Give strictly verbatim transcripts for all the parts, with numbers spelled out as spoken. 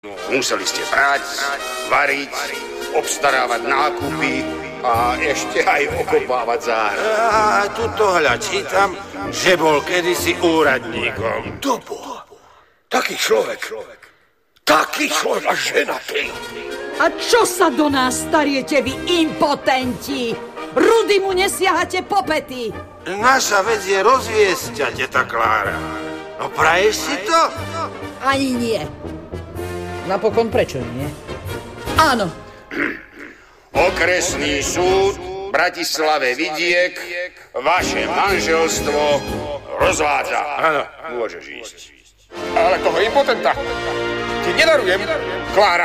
Museli ste prať, variť, obstarávať nákupy a ešte aj okopávať záhradu. A tuto hľa čítam, že bol kedysi úradníkom. To bol. Taký človek. Taký človek a ženatý. A čo sa do nás stariete vy, impotenti? Rudy mu nesiahate po pety. Naša vec je rozviesť ťa, teta Klára. No praješ si to? Ani nie. Napokon prečo nie? Áno. Okresný súd v Bratislave Vidiek vaše manželstvo rozvádza. Áno. Môžeš ísť. Ale toho impotenta ti nedarujem, Klára.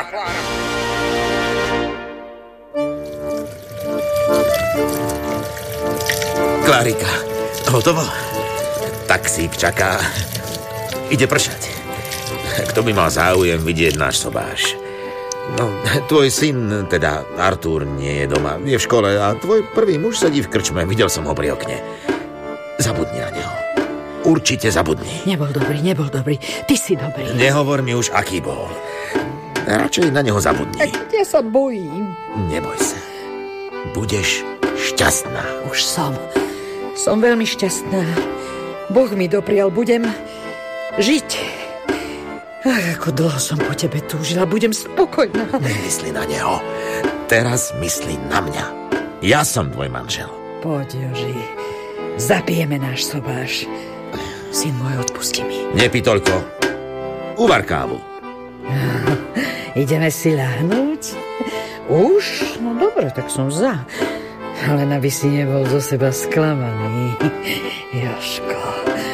Klárika, hotovo? Taxík čaká. Ide pršať. Kto by mal záujem vidieť náš sobáš? No, tvoj syn, teda Artúr, nie je doma. Je v škole a tvoj prvý muž sedí v krčme. Videl som ho pri okne. Zabudni na neho. Určite zabudni. Nebol dobrý, nebol dobrý. Ty si dobrý. Nehovor mi už, aký bol. Radšej na neho zabudni. Ja sa bojím. Neboj sa. Budeš šťastná. Už som. Som veľmi šťastná. Boh mi doprial, budem žiť. Ach, ako dlho som po tebe túžila, budem spokojná. Nemysli na neho. Teraz myslí na mňa. Ja som tvoj manžel. Poď, Joži. Zapijeme náš sobáš. Syn môj, odpusti mi. Nepí toľko. Uvar kávu. Ideme si ľahnúť? Už? No dobre, tak som za. Ale aby si nebol zo seba sklamaný. Jožko.